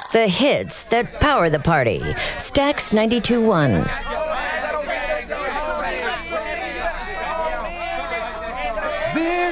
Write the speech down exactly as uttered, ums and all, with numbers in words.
The hits that power the party. Stax ninety-two point one.